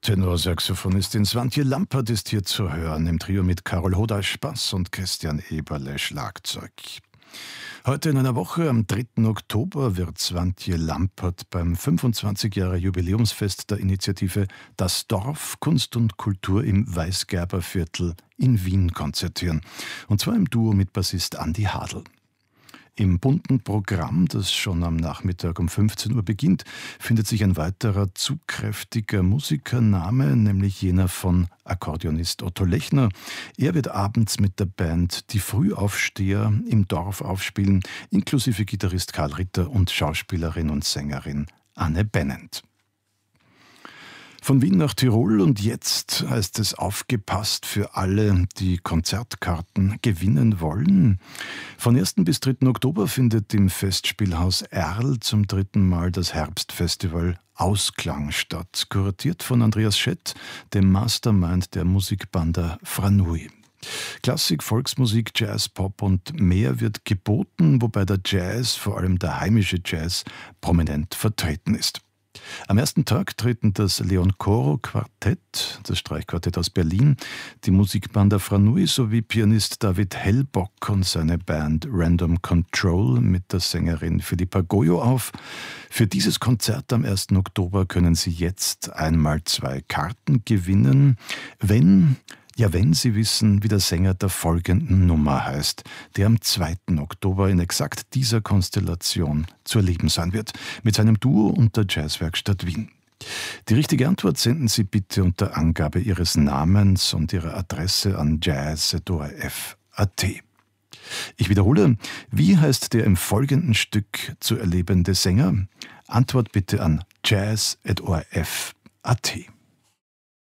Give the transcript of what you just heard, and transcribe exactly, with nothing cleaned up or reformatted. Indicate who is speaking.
Speaker 1: Tenorsaxophonistin Swantje Lampert ist hier zu hören, im Trio mit Carol Hodasch Bass und Christian Eberle Schlagzeug. Heute in einer Woche, am dritten Oktober, wird Swantje Lampert beim fünfundzwanzig Jahre Jubiläumsfest der Initiative Das Dorf Kunst und Kultur im Weißgerberviertel in Wien konzertieren. Und zwar im Duo mit Bassist Andi Hadl. Im bunten Programm, das schon am Nachmittag um fünfzehn Uhr beginnt, findet sich ein weiterer zugkräftiger Musikername, nämlich jener von Akkordeonist Otto Lechner. Er wird abends mit der Band Die Frühaufsteher im Dorf aufspielen, inklusive Gitarrist Karl Ritter und Schauspielerin und Sängerin Anne Bennent. Von Wien nach Tirol und jetzt heißt es aufgepasst für alle, die Konzertkarten gewinnen wollen. Von ersten bis dritten Oktober findet im Festspielhaus Erl zum dritten Mal das Herbstfestival Ausklang statt, kuratiert von Andreas Schett, dem Mastermind der Musikbanda Franui. Klassik, Volksmusik, Jazz, Pop und mehr wird geboten, wobei der Jazz, vor allem der heimische Jazz, prominent vertreten ist. Am ersten Tag treten das Leon Coro Quartett, das Streichquartett aus Berlin, die Musikbanda Franui sowie Pianist David Hellbock und seine Band Random Control mit der Sängerin Philippa Goyo auf. Für dieses Konzert am ersten Oktober können Sie jetzt einmal zwei Karten gewinnen, wenn... Ja, wenn Sie wissen, wie der Sänger der folgenden Nummer heißt, der am zweiten Oktober in exakt dieser Konstellation zu erleben sein wird, mit seinem Duo und der Jazzwerkstatt Wien. Die richtige Antwort senden Sie bitte unter Angabe Ihres Namens und Ihrer Adresse an jazz punkt o r f punkt a t. Ich wiederhole, wie heißt der im folgenden Stück zu erlebende Sänger? Antwort bitte an jazz punkt o r f punkt a t.